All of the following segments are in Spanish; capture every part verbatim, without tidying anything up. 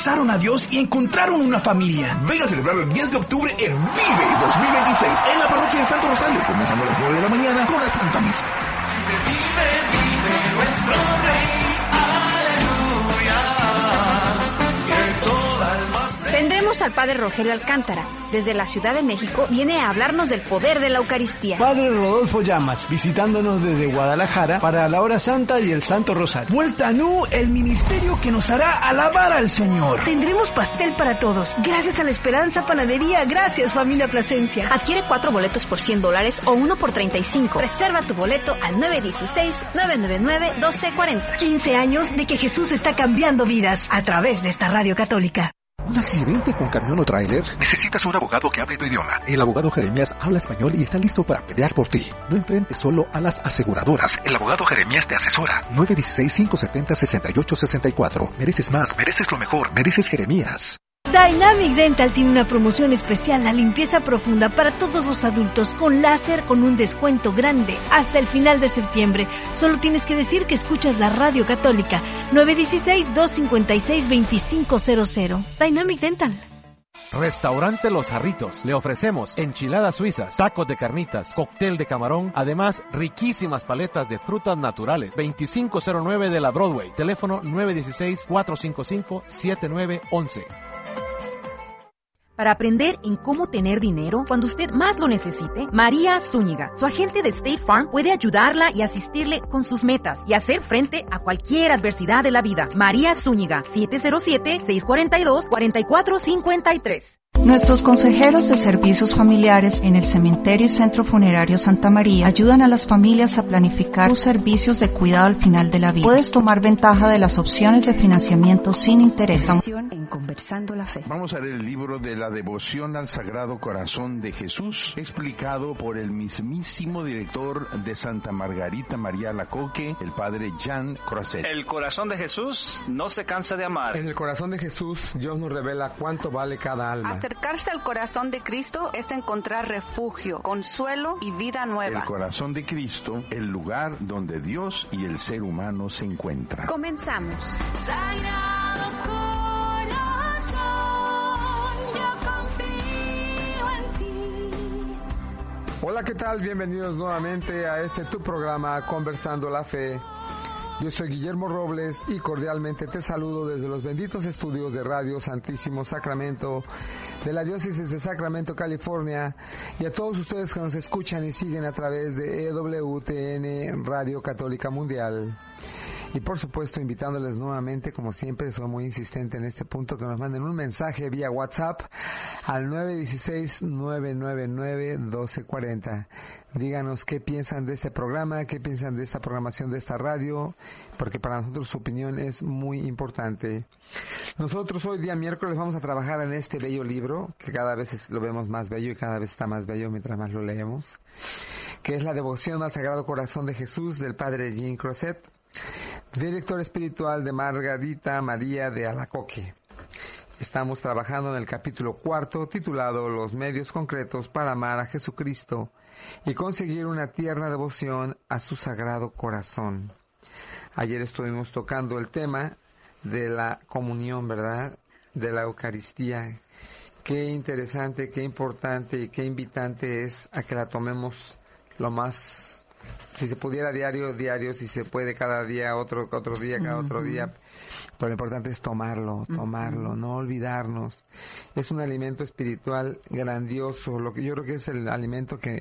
abrazaron a Dios y encontraron una familia. Ven a celebrar el diez de octubre en Vive dos mil veintiséis en la parroquia de Santo Rosario, comenzando a las nueve de la mañana con la Santa Misa. Vive, vive nuestro Rey, aleluya, que toda alma se... Tendremos al Padre Rogelio Alcántara. Desde la Ciudad de México viene a hablarnos del poder de la Eucaristía. Padre Rodolfo Llamas, visitándonos desde Guadalajara para la Hora Santa y el Santo Rosario. Vuelta Nu, el ministerio que nos hará alabar al Señor. Tendremos pastel para todos, gracias a la Esperanza Panadería. Gracias, familia Plasencia. Adquiere cuatro boletos por cien dólares o uno por treinta y cinco. Reserva tu boleto al nueve uno seis, nueve nueve nueve, uno dos cuatro cero. quince años de que Jesús está cambiando vidas a través de esta radio católica. ¿Un accidente con camión o tráiler? Necesitas un abogado que hable tu idioma. El abogado Jeremías habla español y está listo para pelear por ti. No enfrentes solo a las aseguradoras. El abogado Jeremías te asesora. nueve uno seis, cinco siete cero, seis ocho seis cuatro. Mereces más, mereces lo mejor, mereces Jeremías. Dynamic Dental tiene una promoción especial, la limpieza profunda para todos los adultos con láser con un descuento grande hasta el final de septiembre. Solo tienes que decir que escuchas la radio católica. nueve uno seis, dos cinco seis, dos cinco cero cero. Dynamic Dental. Restaurante Los Jarritos. Le ofrecemos enchiladas suizas, tacos de carnitas, cóctel de camarón, además riquísimas paletas de frutas naturales. veinticinco cero nueve de la Broadway. Teléfono nueve uno seis, cuatro cinco cinco, siete nueve uno uno. Para aprender en cómo tener dinero cuando usted más lo necesite, María Zúñiga, su agente de State Farm, puede ayudarla y asistirle con sus metas y hacer frente a cualquier adversidad de la vida. María Zúñiga, siete cero siete, seis cuatro dos, cuatro cuatro cinco tres. Nuestros consejeros de servicios familiares en el Cementerio y Centro Funerario Santa María ayudan a las familias a planificar sus servicios de cuidado al final de la vida. Puedes tomar ventaja de las opciones de financiamiento sin interés. En Conversando la Fe. Vamos a leer el libro de la devoción al Sagrado Corazón de Jesús, explicado por el mismísimo director de Santa Margarita María Alacoque, el padre Jean Croiset. El corazón de Jesús no se cansa de amar. En el corazón de Jesús, Dios nos revela cuánto vale cada alma. Acercarse al corazón de Cristo es encontrar refugio, consuelo y vida nueva. El corazón de Cristo, el lugar donde Dios y el ser humano se encuentran. Comenzamos. Sagrado corazón, yo confío en ti. Hola, ¿qué tal? Bienvenidos nuevamente a este tu programa Conversando la Fe. Yo soy Guillermo Robles y cordialmente te saludo desde los benditos estudios de Radio Santísimo Sacramento de la Diócesis de Sacramento, California, y a todos ustedes que nos escuchan y siguen a través de E W T N Radio Católica Mundial. Y por supuesto invitándoles nuevamente, como siempre, soy muy insistente en este punto, que nos manden un mensaje vía WhatsApp al nueve uno seis, nueve nueve nueve, uno dos cuatro cero. Díganos qué piensan de este programa, qué piensan de esta programación de esta radio, porque para nosotros su opinión es muy importante. Nosotros hoy día miércoles vamos a trabajar en este bello libro, que cada vez lo vemos más bello y cada vez está más bello mientras más lo leemos, que es la devoción al Sagrado Corazón de Jesús del padre Jean Croiset, director espiritual de Margarita María de Alacoque. Estamos trabajando en el capítulo cuarto, titulado Los medios concretos para amar a Jesucristo y conseguir una tierna devoción a su Sagrado Corazón. Ayer estuvimos tocando el tema de la comunión, ¿verdad?, de la Eucaristía. Qué interesante, qué importante y qué invitante es a que la tomemos lo más, si se pudiera diario, diario, si se puede cada día, otro otro día, cada uh-huh. otro día. Pero lo importante es tomarlo, tomarlo, uh-huh. no olvidarnos. Es un alimento espiritual grandioso, lo que yo creo que es el alimento que,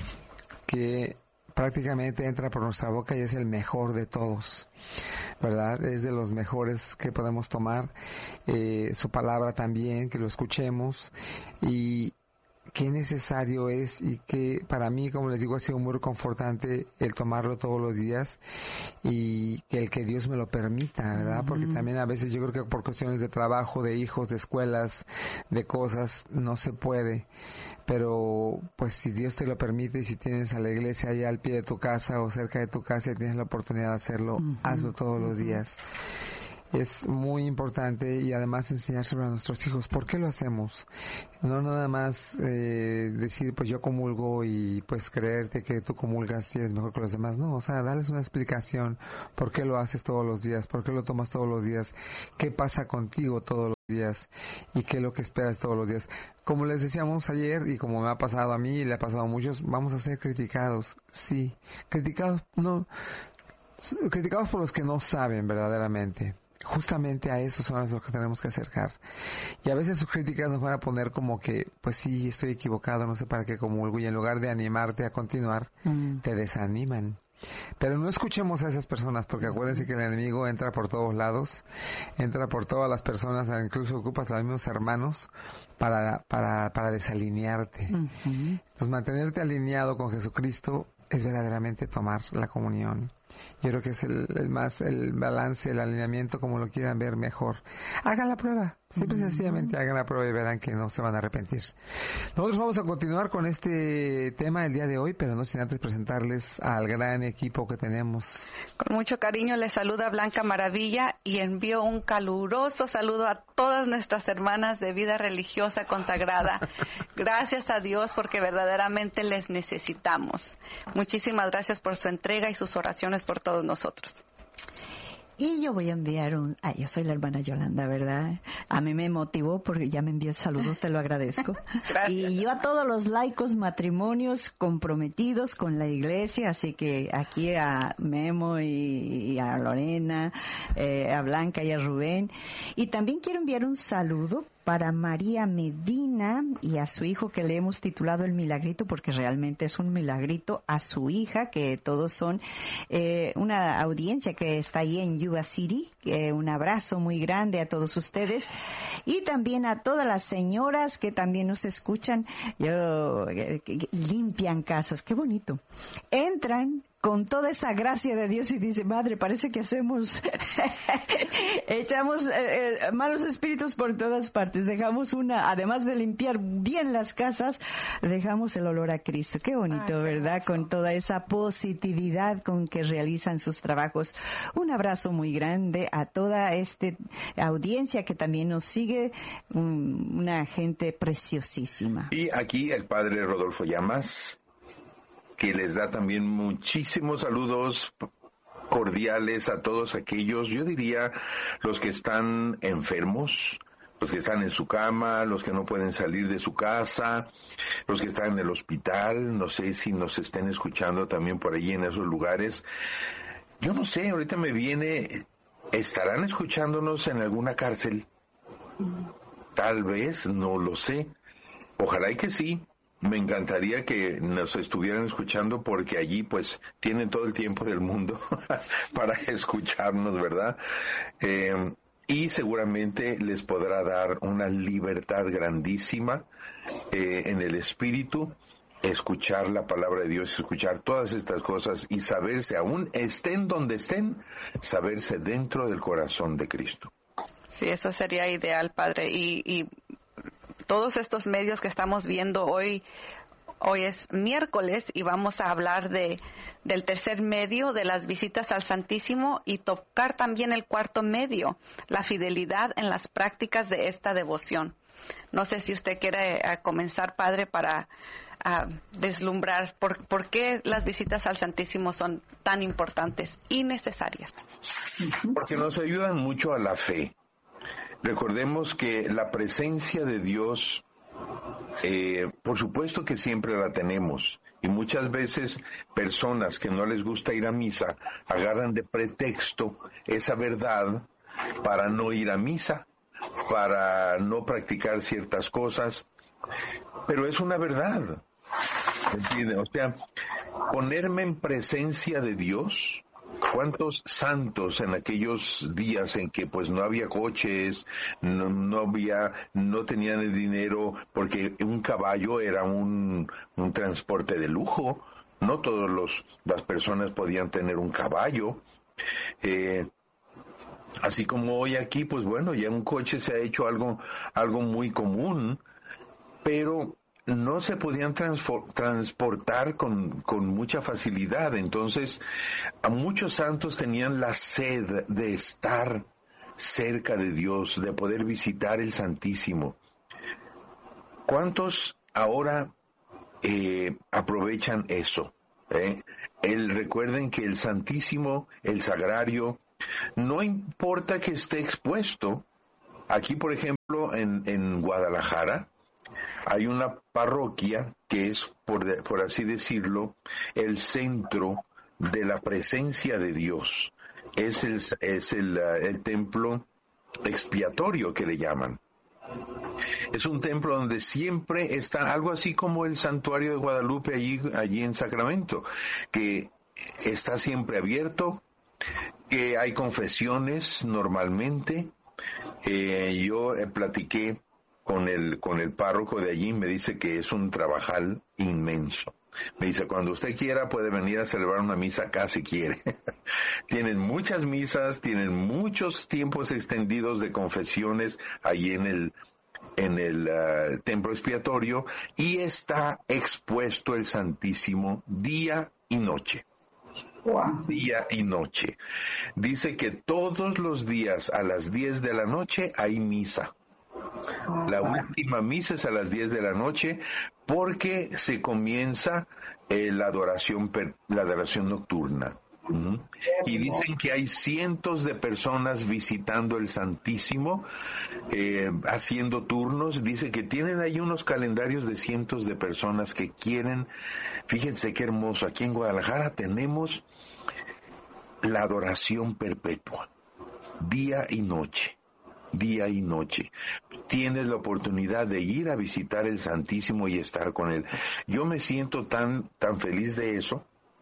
que prácticamente entra por nuestra boca y es el mejor de todos, ¿verdad? Es de los mejores que podemos tomar. Eh, su palabra también, que lo escuchemos, y qué necesario es, y que para mí, como les digo, ha sido muy reconfortante el tomarlo todos los días, y que el que Dios me lo permita, ¿verdad? Uh-huh. Porque también a veces yo creo que por cuestiones de trabajo, de hijos, de escuelas, de cosas, no se puede. Pero pues si Dios te lo permite, y si tienes a la iglesia allá al pie de tu casa o cerca de tu casa y tienes la oportunidad de hacerlo, uh-huh. hazlo todos uh-huh. los días. es muy importante, y además enseñárselo a nuestros hijos. ¿Por qué lo hacemos? No nada más eh, decir, pues yo comulgo y pues creerte que tú comulgas y eres mejor que los demás. No, o sea, darles una explicación. ¿Por qué lo haces todos los días? ¿Por qué lo tomas todos los días? ¿Qué pasa contigo todos los días? ¿Y qué es lo que esperas todos los días? Como les decíamos ayer, y como me ha pasado a mí y le ha pasado a muchos, vamos a ser criticados. Sí, criticados, no, criticados por los que no saben verdaderamente. Justamente a eso son a los que tenemos que acercar. Y a veces sus críticas nos van a poner como que, pues sí, estoy equivocado, no sé para qué comulgo, y en lugar de animarte a continuar, mm. te desaniman. Pero no escuchemos a esas personas, porque acuérdense que el enemigo entra por todos lados, entra por todas las personas, incluso ocupa a los mismos hermanos para, para, para desalinearte. Uh-huh. Entonces, mantenerte alineado con Jesucristo es verdaderamente tomar la comunión. Yo creo que es el, el más, el balance, el alineamiento, como lo quieran ver mejor. Hagan la prueba, simple y uh-huh. sencillamente hagan la prueba y verán que no se van a arrepentir. Nosotros vamos a continuar con este tema el día de hoy, pero no sin antes presentarles al gran equipo que tenemos. Con mucho cariño les saluda Blanca Maravilla y envío un caluroso saludo a todas nuestras hermanas de vida religiosa consagrada. Gracias a Dios, porque verdaderamente les necesitamos. Muchísimas gracias por su entrega y sus oraciones por todos nosotros. Y yo voy a enviar un... Ah, yo soy la hermana Yolanda, ¿verdad? A mí me motivó porque ya me envió saludos, te lo agradezco. Gracias. Y yo a todos los laicos matrimonios comprometidos con la iglesia, así que aquí a Memo y, y a Lorena, eh, a Blanca y a Rubén. Y también quiero enviar un saludo para María Medina y a su hijo, que le hemos titulado El Milagrito, porque realmente es un milagrito, a su hija, que todos son eh, una audiencia que está ahí en Yuba City. Eh, un abrazo muy grande a todos ustedes, y también a todas las señoras que también nos escuchan. Yo, eh, que limpian casas, qué bonito. Entran con toda esa gracia de Dios y dice, madre, parece que hacemos, echamos eh, eh, malos espíritus por todas partes. Dejamos una, además de limpiar bien las casas, dejamos el olor a Cristo. Qué bonito, ay, ¿verdad? Con toda esa positividad con que realizan sus trabajos. Un abrazo muy grande a toda esta audiencia que también nos sigue, um, una gente preciosísima. Y aquí el padre Rodolfo Llamas, que les da también muchísimos saludos cordiales a todos aquellos, yo diría, los que están enfermos, los que están en su cama, los que no pueden salir de su casa, los que están en el hospital. No sé si nos estén escuchando también por allí en esos lugares. Yo no sé, ahorita me viene, ¿estarán escuchándonos en alguna cárcel? Tal vez, no lo sé. Ojalá y que sí. Me encantaría que nos estuvieran escuchando, porque allí pues tienen todo el tiempo del mundo para escucharnos, ¿verdad? Eh, y seguramente les podrá dar una libertad grandísima eh, en el espíritu, escuchar la palabra de Dios, escuchar todas estas cosas y saberse, aún estén donde estén, saberse dentro del corazón de Cristo. Sí, eso sería ideal, Padre. Y, y todos estos medios que estamos viendo hoy, hoy es miércoles y vamos a hablar de del tercer medio, de las visitas al Santísimo, y tocar también el cuarto medio, la fidelidad en las prácticas de esta devoción. No sé si usted quiere uh, comenzar, Padre, para uh, deslumbrar por, por qué las visitas al Santísimo son tan importantes y necesarias. Porque nos ayudan mucho a la fe. Recordemos que la presencia de Dios, eh, por supuesto que siempre la tenemos, y muchas veces personas que no les gusta ir a misa agarran de pretexto esa verdad para no ir a misa, para no practicar ciertas cosas, pero es una verdad, ¿entienden? O sea, ponerme en presencia de Dios. ¿Cuántos santos en aquellos días en que pues no había coches, no, no había, no tenían el dinero, porque un caballo era un, un transporte de lujo, no todos los las personas podían tener un caballo, eh, así como hoy aquí, pues bueno, ya un coche se ha hecho algo, algo muy común, pero no se podían transfor- transportar con, con mucha facilidad. Entonces, a muchos santos tenían la sed de estar cerca de Dios, de poder visitar el Santísimo. ¿Cuántos ahora eh, aprovechan eso? ¿eh? El, recuerden que el Santísimo, el Sagrario, no importa que esté expuesto. Aquí, por ejemplo, en, en Guadalajara, hay una parroquia que es, por, de, por así decirlo, el centro de la presencia de Dios. Es el, es el, uh, el templo expiatorio que le llaman. Es un templo donde siempre está algo así como el santuario de Guadalupe allí, allí en Sacramento, que está siempre abierto, que hay confesiones normalmente. Eh, yo eh, platiqué con el con el párroco de allí, me dice que es un trabajal inmenso. Me dice, cuando usted quiera puede venir a celebrar una misa acá si quiere. Tienen muchas misas, tienen muchos tiempos extendidos de confesiones allí en el en el uh, templo expiatorio, y está expuesto el Santísimo día y noche. Wow. Día y noche. Dice que todos los días a las diez de la noche hay misa. La última misa es a las diez de la noche, porque se comienza eh, la adoración per, la adoración nocturna. Uh-huh. Y dicen que hay cientos de personas visitando el Santísimo, eh, haciendo turnos. Dice que tienen ahí unos calendarios de cientos de personas que quieren. Fíjense qué hermoso. Aquí en Guadalajara tenemos la adoración perpetua, día y noche. Día y noche. Tienes la oportunidad de ir a visitar el Santísimo y estar con Él. Yo me siento tan, tan feliz de eso,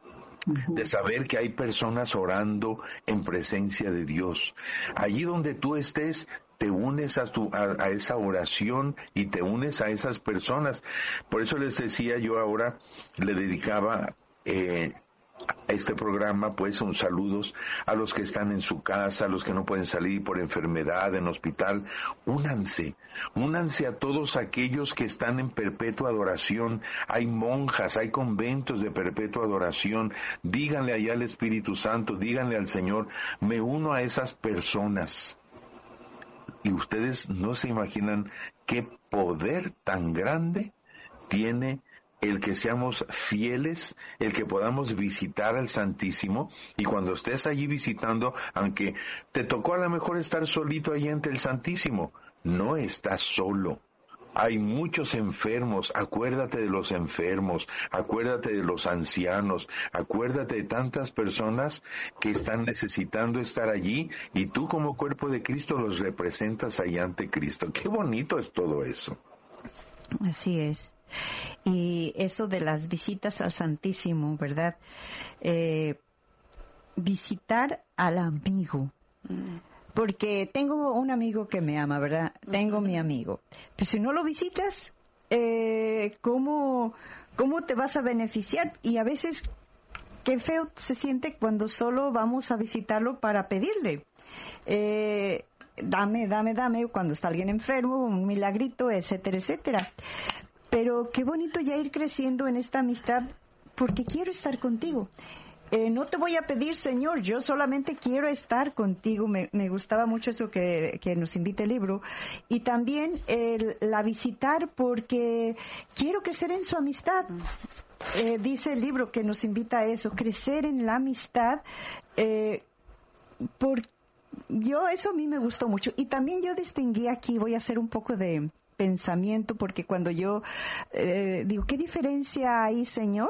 de saber que hay personas orando en presencia de Dios. Allí donde tú estés, te unes a, tu, a, a esa oración y te unes a esas personas. Por eso les decía, yo ahora le dedicaba eh, este programa, pues, un saludos a los que están en su casa, a los que no pueden salir por enfermedad, en hospital. Únanse, únanse a todos aquellos que están en perpetua adoración. Hay monjas, hay conventos de perpetua adoración. Díganle allá al Espíritu Santo, díganle al Señor, me uno a esas personas. Y ustedes no se imaginan qué poder tan grande tiene el que seamos fieles, el que podamos visitar al Santísimo. Y cuando estés allí visitando, aunque te tocó a lo mejor estar solito allí ante el Santísimo, no estás solo. Hay muchos enfermos, acuérdate de los enfermos, acuérdate de los ancianos, acuérdate de tantas personas que están necesitando estar allí, y tú como cuerpo de Cristo los representas allí ante Cristo. Qué bonito es todo eso. Así es. Y eso de las visitas al Santísimo, ¿verdad? Eh, visitar al amigo. Porque tengo un amigo que me ama, ¿verdad? Tengo mi amigo. Pero si no lo visitas, eh, ¿cómo, ¿cómo te vas a beneficiar? Y a veces, qué feo se siente cuando solo vamos a visitarlo para pedirle. Eh, dame, dame, dame, cuando está alguien enfermo, un milagrito, etcétera, etcétera. Pero qué bonito ya ir creciendo en esta amistad, porque quiero estar contigo. Eh, no te voy a pedir, Señor, yo solamente quiero estar contigo. Me, me gustaba mucho eso que, que nos invita el libro. Y también el, la visitar, porque quiero crecer en su amistad. Eh, dice el libro que nos invita a eso, crecer en la amistad. Eh, por, yo, eso a mí me gustó mucho. Y también yo distinguí aquí, voy a hacer un poco de pensamiento, porque cuando yo eh, digo, ¿qué diferencia hay, Señor?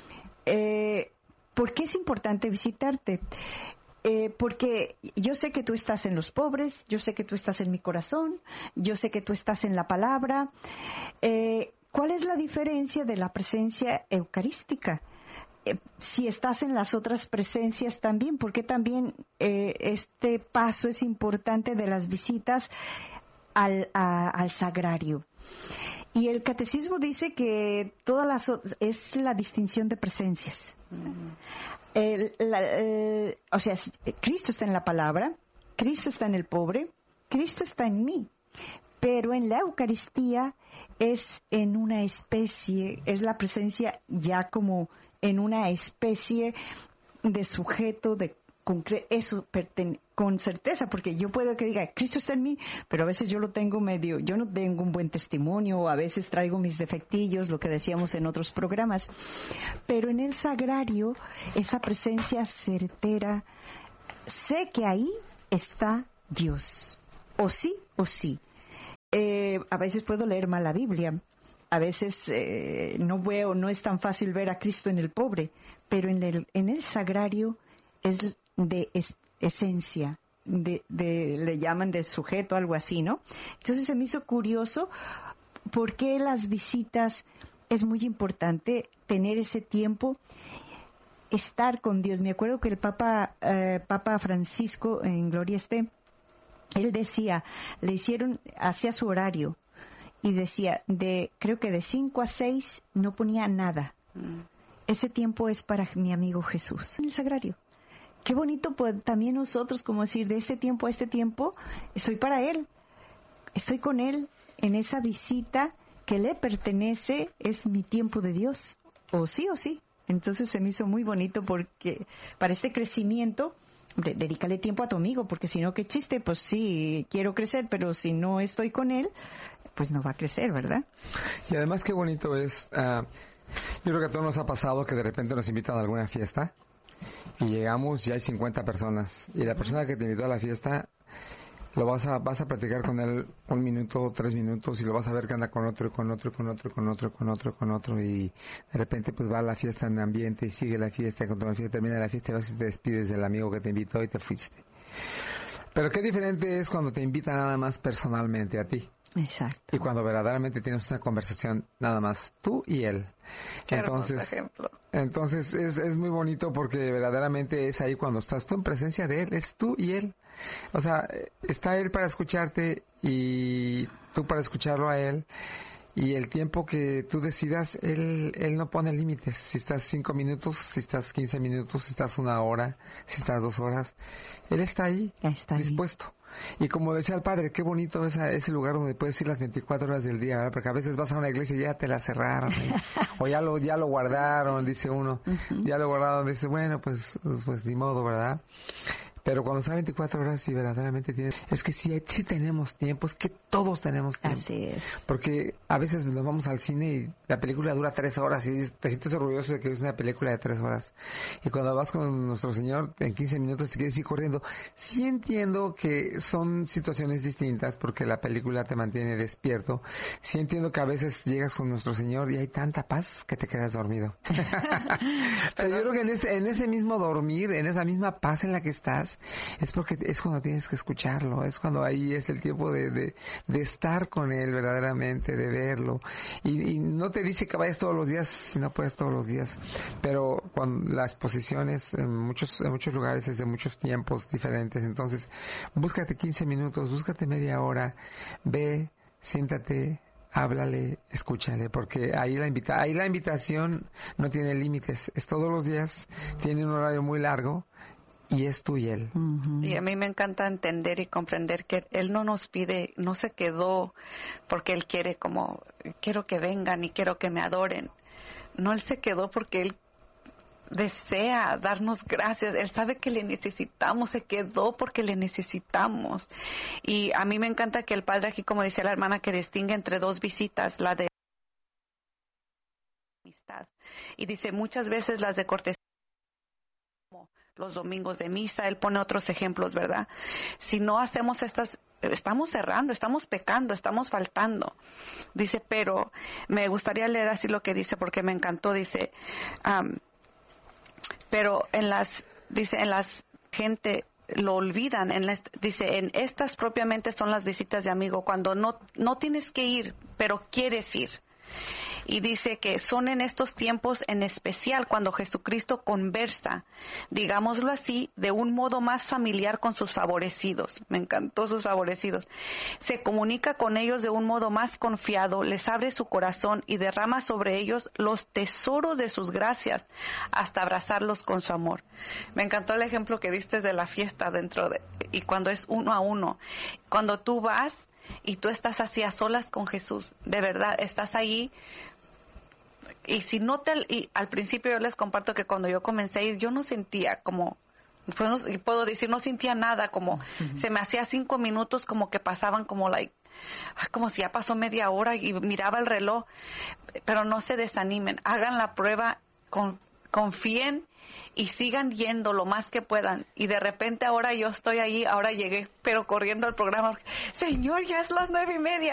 Eh, ¿por qué es importante visitarte? Eh, porque yo sé que tú estás en los pobres, yo sé que tú estás en mi corazón, yo sé que tú estás en la palabra. Eh, ¿Cuál es la diferencia de la presencia eucarística? Eh, si estás en las otras presencias también, ¿por qué también eh, este paso es importante de las visitas Al, a, al sagrario? Y el catecismo dice que todas las es la distinción de presencias. Mm. El, la, el, o sea, Cristo está en la palabra, Cristo está en el pobre, Cristo está en mí, pero en la Eucaristía es en una especie, es la presencia ya como en una especie de sujeto, de con eso perten con certeza, porque yo puedo que diga, Cristo está en mí, pero a veces yo lo tengo medio, yo no tengo un buen testimonio, o a veces traigo mis defectillos, lo que decíamos en otros programas, pero en el sagrario, esa presencia certera, sé que ahí está Dios, o sí, o sí. Eh, a veces puedo leer mal la Biblia, a veces eh, no veo, no es tan fácil ver a Cristo en el pobre, pero en el, en el sagrario es de es, esencia, de, de, le llaman de sujeto, algo así, ¿no? Entonces se me hizo curioso por qué las visitas es muy importante tener ese tiempo, estar con Dios. Me acuerdo que el Papa, eh, Papa Francisco, en Gloria esté, él decía, le hicieron, hacía su horario, y decía, de creo que de cinco a seis no ponía nada. Mm. Ese tiempo es para mi amigo Jesús, en el sagrario. Qué bonito pues, también nosotros, como decir, de este tiempo a este tiempo, estoy para Él, estoy con Él en esa visita que le pertenece, es mi tiempo de Dios, o sí o sí. Entonces se me hizo muy bonito porque para este crecimiento, de, dedícale tiempo a tu amigo, porque si no, qué chiste, pues sí, quiero crecer, pero si no estoy con Él, pues no va a crecer, ¿verdad? Y además qué bonito es, uh, yo creo que a todos nos ha pasado que de repente nos invitan a alguna fiesta, y llegamos y hay cincuenta personas y la persona que te invitó a la fiesta lo vas a vas a platicar con él un minuto, tres minutos y lo vas a ver que anda con otro y con otro y con otro y con otro y con otro y con otro y de repente pues va a la fiesta en ambiente y sigue la fiesta y cuando la fiesta termina la fiesta vas y te despides del amigo que te invitó y te fuiste. Pero qué diferente es cuando te invita nada más personalmente a ti. Exacto. Y cuando verdaderamente tienes una conversación nada más tú y él. Qué entonces, ejemplo. Entonces es, es muy bonito porque verdaderamente es ahí cuando estás tú en presencia de él, es tú y él. O sea, está él para escucharte y tú para escucharlo a él. Y el tiempo que tú decidas, él, él no pone límites. Si estás cinco minutos, si estás quince minutos, si estás una hora, si estás dos horas. Él está ahí, está dispuesto. Ahí. Y como decía el padre, qué bonito es ese lugar donde puedes ir las veinticuatro horas del día, ¿verdad? Porque a veces vas a una iglesia y ya te la cerraron, ¿eh? o ya lo ya lo guardaron, dice uno. Uh-huh. Ya lo guardaron, dice, bueno, pues, pues, pues ni modo, ¿verdad? Pero cuando son veinticuatro horas y verdaderamente tienes... Es que sí, sí tenemos tiempo, es que todos tenemos tiempo. Así es. Porque a veces nos vamos al cine y la película dura tres horas y te sientes orgulloso de que es una película de tres horas. Y cuando vas con nuestro Señor, en quince minutos te quieres ir corriendo. Sí entiendo que son situaciones distintas porque la película te mantiene despierto. Sí entiendo que a veces llegas con nuestro Señor y hay tanta paz que te quedas dormido. Pero yo creo que en ese, en ese mismo dormir, en esa misma paz en la que estás, es porque es cuando tienes que escucharlo, es cuando ahí es el tiempo de, de, de estar con él verdaderamente, de verlo. Y, y no te dice que vayas todos los días, si no puedes todos los días, pero cuando las posiciones en muchos, en muchos lugares es de muchos tiempos diferentes, entonces búscate quince minutos, búscate media hora, ve, siéntate, háblale, escúchale, porque ahí la invita, ahí la invitación no tiene límites, es todos los días, tiene un horario muy largo. Y es tú y él. Uh-huh. Y a mí me encanta entender y comprender que él no nos pide, no se quedó porque él quiere como, quiero que vengan y quiero que me adoren. No, él se quedó porque él desea darnos gracias. Él sabe que le necesitamos, se quedó porque le necesitamos. Y a mí me encanta que el padre aquí, como decía la hermana, que distingue entre dos visitas, la de amistad. Y dice, muchas veces las de cortesía, los domingos de misa, él pone otros ejemplos, ¿verdad? Si no hacemos estas, estamos cerrando, estamos pecando, estamos faltando. Dice, pero me gustaría leer así lo que dice porque me encantó, dice, um, pero en las, dice, en las gente lo olvidan, en la, dice, en estas propiamente son las visitas de amigo, cuando no, no tienes que ir, pero quieres ir. Y dice que son en estos tiempos en especial cuando Jesucristo conversa, digámoslo así, de un modo más familiar con sus favorecidos. Me encantó sus favorecidos. Se comunica con ellos de un modo más confiado, les abre su corazón y derrama sobre ellos los tesoros de sus gracias hasta abrazarlos con su amor. Me encantó el ejemplo que diste de la fiesta dentro de, y cuando es uno a uno. Cuando tú vas y tú estás así a solas con Jesús, de verdad, estás ahí. Y si no te, y al principio yo les comparto que cuando yo comencé a ir, yo no sentía como Pues, y puedo decir, no sentía nada, como uh-huh. se me hacía cinco minutos como que pasaban como like, como si ya pasó media hora y miraba el reloj. Pero no se desanimen, hagan la prueba, con, confíen y sigan yendo lo más que puedan. Y de repente ahora yo estoy ahí, ahora llegué, pero corriendo al programa. Señor, ya es las nueve y media.